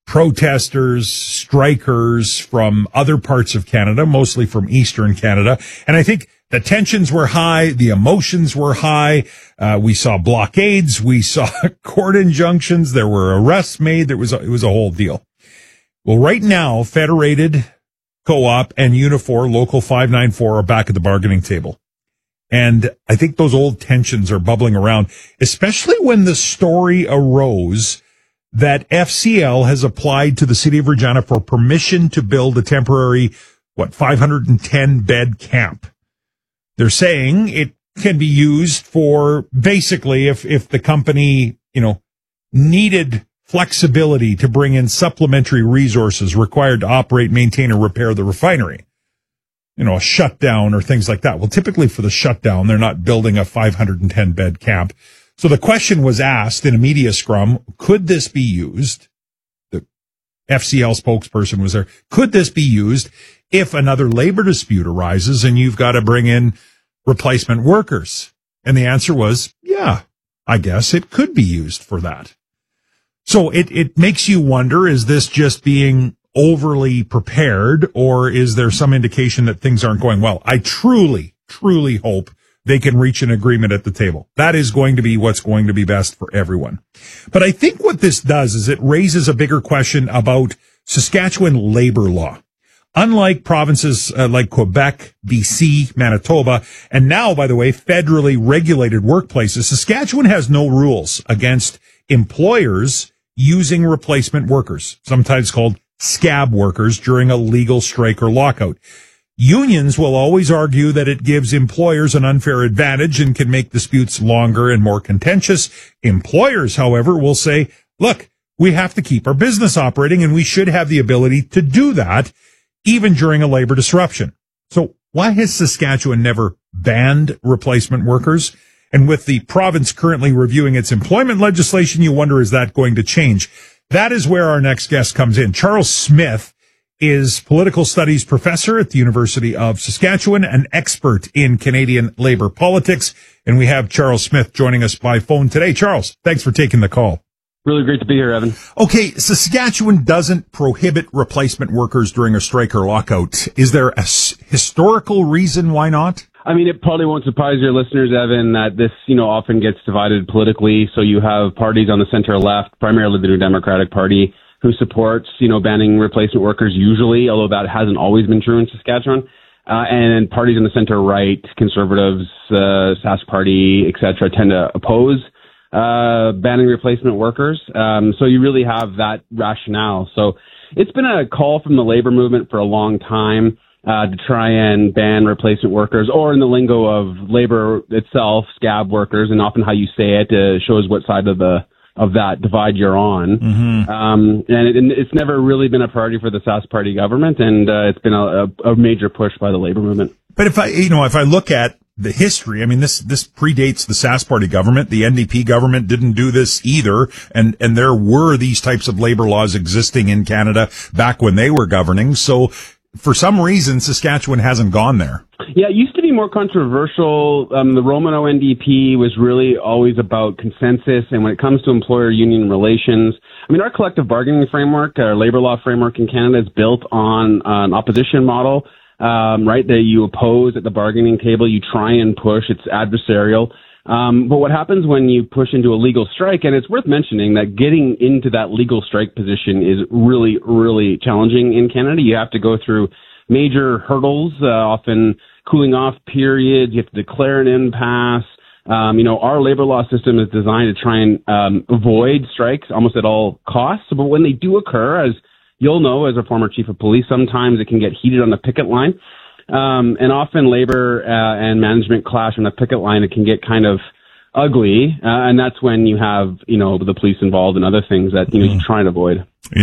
protesters, strikers from other parts of Canada, mostly from Eastern Canada. And I think the tensions were high. The emotions were high. We saw blockades. We saw court injunctions. There were arrests made. It was a whole deal. Well, right now, Federated, Co-op, and Unifor, Local 594, are back at the bargaining table. And I think those old tensions are bubbling around, especially when the story arose that FCL has applied to the city of Regina for permission to build a temporary, 510-bed camp. They're saying it can be used for basically if the company, needed flexibility to bring in supplementary resources required to operate, maintain, or repair the refinery. A shutdown or things like that. Well, typically for the shutdown, they're not building a 510-bed camp. So the question was asked in a media scrum, could this be used? The FCL spokesperson was there. Could this be used if another labor dispute arises and you've got to bring in replacement workers? And the answer was, yeah, I guess it could be used for that. So it makes you wonder, is this just being overly prepared, or is there some indication that things aren't going well? I truly, truly hope they can reach an agreement at the table. That is going to be what's going to be best for everyone. But I think what this does is it raises a bigger question about Saskatchewan labor law. Unlike provinces like Quebec, BC, Manitoba, and now, by the way, federally regulated workplaces, Saskatchewan has no rules against employers using replacement workers, sometimes called scab workers, during a legal strike or lockout. Unions will always argue that it gives employers an unfair advantage and can make disputes longer and more contentious. Employers, however, will say, look, we have to keep our business operating and we should have the ability to do that even during a labor disruption. So why has Saskatchewan never banned replacement workers? And with the province currently reviewing its employment legislation, you wonder, is that going to change? That is where our next guest comes in. Charles Smith is political studies professor at the University of Saskatchewan, an expert in Canadian labor politics. And we have Charles Smith joining us by phone today. Charles, thanks for taking the call. Really great to be here, Evan. Okay, Saskatchewan doesn't prohibit replacement workers during a strike or lockout. Is there a historical reason why not? I mean, it probably won't surprise your listeners, Evan, that this, often gets divided politically. So you have parties on the center left, primarily the New Democratic Party, who supports, banning replacement workers usually, although that hasn't always been true in Saskatchewan. And parties on the center right, conservatives, Sask Party, et cetera, tend to oppose banning replacement workers. So you really have that rationale. So it's been a call from the labor movement for a long time to try and ban replacement workers, or in the lingo of labor itself, scab workers, and often how you say it shows what side of that divide you're on. Mm-hmm. And it's never really been a priority for the Sask Party government, and it's been a major push by the labor movement. But if I look at the history, I mean, this predates the Sask Party government. The NDP government didn't do this either, and there were these types of labor laws existing in Canada back when they were governing. So for some reason, Saskatchewan hasn't gone there. Yeah, it used to be more controversial. The Romano NDP was really always about consensus, and when it comes to employer-union relations, I mean, our collective bargaining framework, our labor law framework in Canada is built on an opposition model, right, that you oppose at the bargaining table, you try and push, it's adversarial. But what happens when you push into a legal strike, and it's worth mentioning that getting into that legal strike position is really, really challenging in Canada. You have to go through major hurdles, often cooling off periods. You have to declare an impasse. Our labor law system is designed to try and avoid strikes almost at all costs. But when they do occur, as you'll know as a former chief of police, sometimes it can get heated on the picket line. And often labor and management clash on the picket line. It can get kind of ugly, and that's when you have, the police involved and other things that, you try and avoid.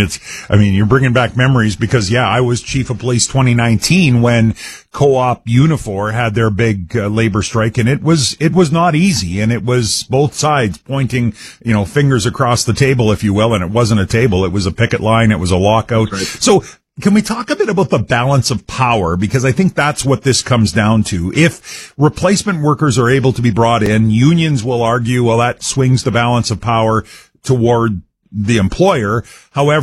You're bringing back memories because, I was chief of police 2019 when Co-op Unifor had their big labor strike, and it was not easy, and it was both sides pointing, fingers across the table, if you will, and it wasn't a table, it was a picket line, it was a lockout. Right. So can we talk a bit about the balance of power? Because I think that's what this comes down to. If replacement workers are able to be brought in, unions will argue, well, that swings the balance of power toward the employer. However,